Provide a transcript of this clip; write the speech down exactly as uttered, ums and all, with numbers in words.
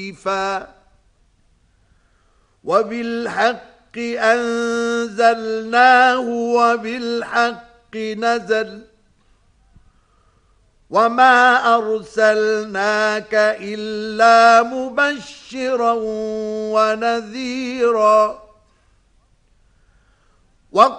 وبالحق أنزلناه وبالحق نزل وما أرسلناك إلا مبشرا ونذيرا.